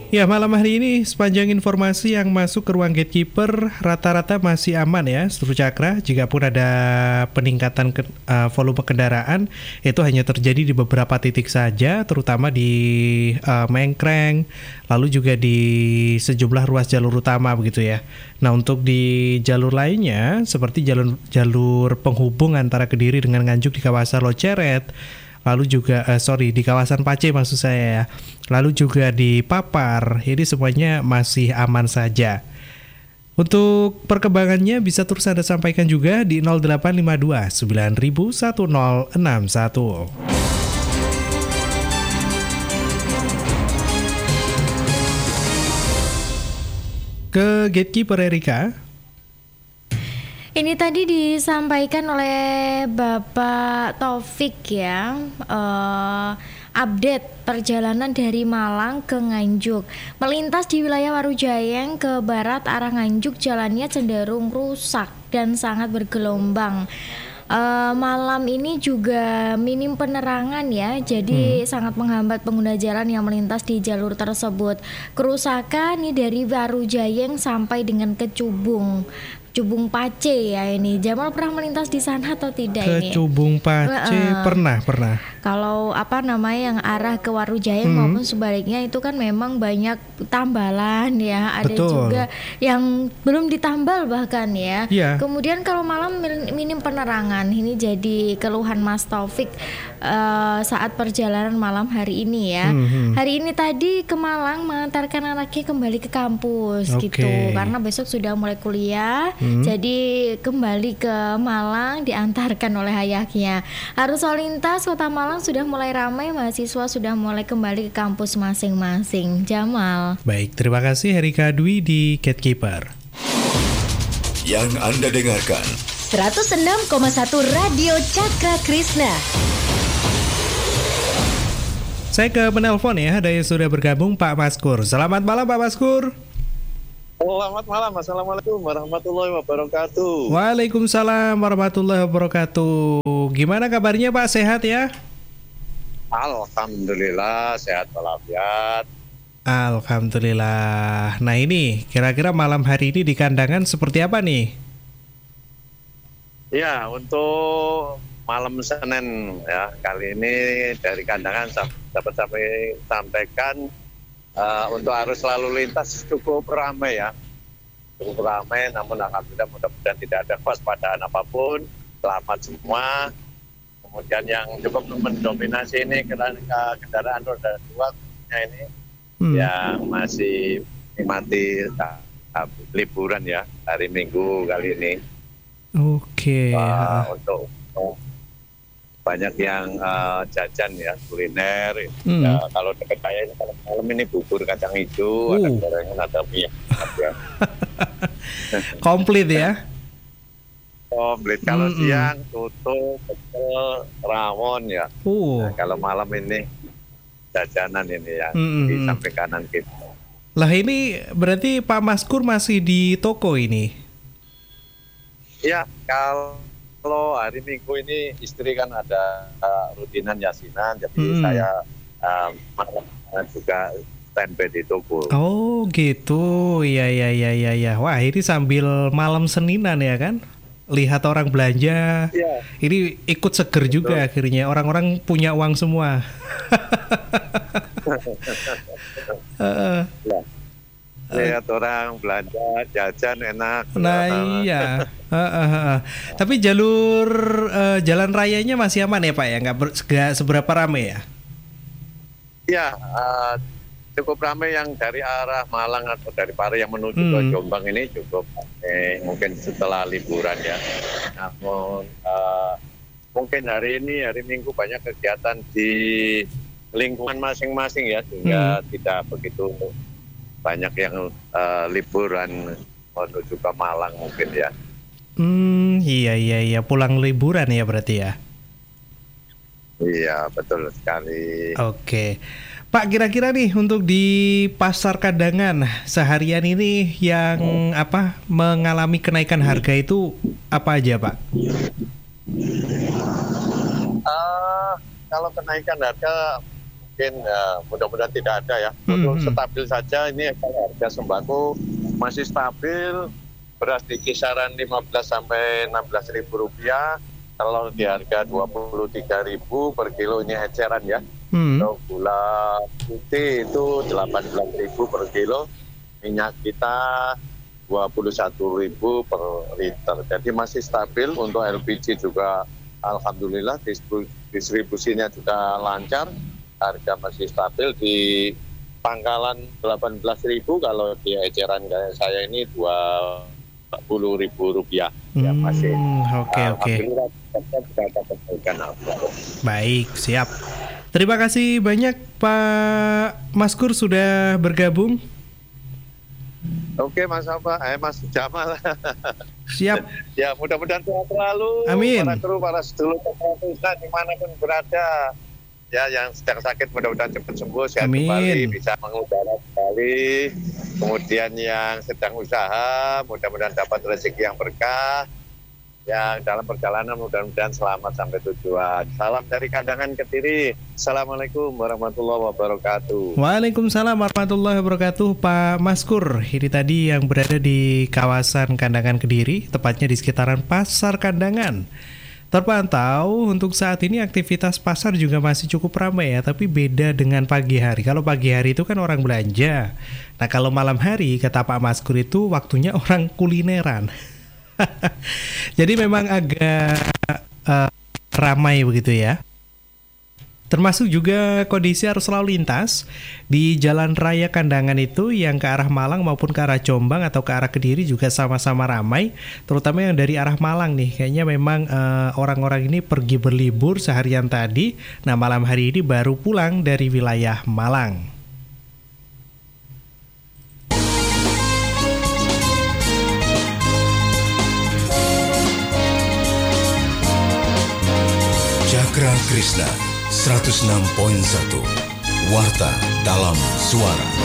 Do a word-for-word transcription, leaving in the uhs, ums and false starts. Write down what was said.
Ya, malam hari ini sepanjang informasi yang masuk ke ruang gatekeeper rata-rata masih aman ya, seluruh Cakra. Jika pun ada peningkatan ke, uh, volume kendaraan, itu hanya terjadi di beberapa titik saja, terutama di uh, Mengkreng, lalu juga di sejumlah ruas jalur utama begitu ya. Nah, untuk di jalur lainnya, seperti jalur jalur penghubung antara Kediri dengan Nganjuk di kawasan Loceret, lalu juga uh, sorry di kawasan Pace maksud saya ya. Lalu juga di Papar, ini semuanya masih aman saja. Untuk perkembangannya bisa terus Anda sampaikan juga di nol delapan lima dua sembilan nol satu nol enam satu. Ke Gatekeeper Erika. Ini tadi disampaikan oleh Bapak Taufik ya, uh, update perjalanan dari Malang ke Nganjuk. Melintas di wilayah Warujayeng ke barat arah Nganjuk, jalannya cenderung rusak dan sangat bergelombang. Uh, malam ini juga minim penerangan ya, jadi hmm. sangat menghambat pengguna jalan yang melintas di jalur tersebut. Kerusakan ini dari Warujayeng sampai dengan ke Cubung. Cubung Pace ya ini. Jamal pernah melintas di sana atau tidak ke ini? Ke Cubung Pace uh, pernah, pernah. Kalau apa namanya yang arah ke Warujayeng hmm. maupun sebaliknya itu kan memang banyak tambalan ya. Ada Betul. juga yang belum ditambal bahkan ya. Yeah. Kemudian kalau malam minim penerangan, ini jadi keluhan Mas Taufik uh, saat perjalanan malam hari ini ya. Hmm. Hari ini tadi ke Malang mengantarkan anaknya kembali ke kampus okay. gitu. Karena besok sudah mulai kuliah. Hmm. Jadi kembali ke Malang diantarkan oleh ayahnya. Arus lalu lintas Kota Malang sudah mulai ramai, mahasiswa sudah mulai kembali ke kampus masing-masing. Jamal. Baik, terima kasih Erika Dwi di Gatekeeper. Yang Anda dengarkan seratus enam koma satu Radio Cakra Krishna. Saya ke penelpon ya, ada yang sudah bergabung Pak Maskur. Selamat malam Pak Maskur. Selamat malam, Assalamualaikum warahmatullahi wabarakatuh. Waalaikumsalam warahmatullahi wabarakatuh. Gimana kabarnya Pak, sehat ya? Alhamdulillah, sehat walafiat. Alhamdulillah. Nah ini, kira-kira malam hari ini di kandangan seperti apa nih? Ya, untuk malam Senin ya, kali ini dari kandangan dapat sampai sampaikan Uh, untuk arus lalu lintas cukup ramai ya, cukup ramai. Namun alhamdulillah mudah-mudahan tidak ada kewaspadaan apapun, selamat semua. Kemudian yang cukup mendominasi ini kendaraan, kendaraan roda dua ini hmm. yang masih menikmati uh, liburan ya hari Minggu kali ini. Oke. Okay. Uh, untuk uh, banyak yang uh, jajan ya, kuliner hmm. ya, kalau dekat saya kalau malam ini bubur kacang hijau, uh. ada gorengan, ada mie ya. Komplit ya, komplit. Kalau mm-hmm. siang tutup, pecel, rawon ya. uh. Nah, kalau malam ini jajanan ini ya, mm-hmm. di samping kanan kita. Lah ini berarti Pak Maskur masih di toko ini? Ya, kalau Kalau hari Minggu ini istri kan ada uh, rutinan yasinan, jadi hmm. saya uh, juga standby di toko. Oh gitu, ya ya ya ya ya. Wah ini sambil malam Seninan ya kan? Lihat orang belanja, ya. Ini ikut seger juga. Betul. Akhirnya orang-orang punya uang semua. uh, ya. Lihat orang belanja, jajan enak. Nah iya. uh, uh, uh. Tapi jalur uh, jalan rayanya masih aman ya Pak ya? Nggak, ber, nggak seberapa ramai ya? Ya, uh, cukup ramai yang dari arah Malang atau dari Pare yang menuju hmm. ke Jombang ini cukup eh, mungkin setelah liburan ya. Namun uh, mungkin hari ini, hari Minggu banyak kegiatan di lingkungan masing-masing ya, sehingga hmm. tidak begitu banyak yang uh, liburan menuju ke Malang mungkin ya. Hmm, iya iya iya pulang liburan ya berarti ya. Iya betul sekali. Oke, Pak kira-kira nih untuk di pasar Kandangan seharian ini yang hmm. apa mengalami kenaikan harga itu apa aja Pak? Uh, kalau kenaikan harga mungkin uh, mudah-mudahan tidak ada ya. Untuk Hmm. stabil saja ini kalau harga sembako masih stabil, beras di kisaran lima belas sampai enam belas ribu rupiah, telur di harga dua puluh tiga ribu per kilo, ini eceran ya. Hmm. Untuk gula putih itu delapan belas ribu per kilo, minyak kita dua puluh satu ribu per liter. Jadi masih stabil. Untuk L P G juga alhamdulillah distribu- distribusinya juga lancar, harga masih stabil di pangkalan delapan belas ribu, kalau di eceran kayak saya ini dua puluh ribu rupiah. Ya masih. Hmm, oke oke. Alhamdulillah kita sudah ada perbaikan. Baik, siap. Terima kasih banyak Pak Maskur sudah bergabung. Oke Mas apa? Eh Mas Jamal. Siap. Ya mudah-mudahan sehat selalu. Amin. Para kru, para sedulur, para tusan dimanapun berada. Ya yang sedang sakit mudah-mudahan cepat sembuh, sehat Amin. kembali, bisa mengudara kembali. Kemudian yang sedang usaha mudah-mudahan dapat rezeki yang berkah. Yang dalam perjalanan mudah-mudahan selamat sampai tujuan. Salam dari Kandangan Kediri. Assalamualaikum warahmatullahi wabarakatuh. Waalaikumsalam warahmatullahi wabarakatuh Pak Maskur. Ini tadi yang berada di kawasan Kandangan Kediri, tepatnya di sekitaran Pasar Kandangan. Terpantau untuk saat ini aktivitas pasar juga masih cukup ramai ya, tapi beda dengan pagi hari. Kalau pagi hari itu kan orang belanja. Nah kalau malam hari kata Pak Maskur itu waktunya orang kulineran. Jadi memang agak uh, ramai begitu ya. Termasuk juga kondisi arus lalu lintas di Jalan Raya Kandangan itu yang ke arah Malang maupun ke arah Jombang atau ke arah Kediri juga sama-sama ramai. Terutama yang dari arah Malang nih, kayaknya memang uh, orang-orang ini pergi berlibur seharian tadi. Nah malam hari ini baru pulang dari wilayah Malang. Cakra Krishna seratus enam koma satu Warta dalam Suara.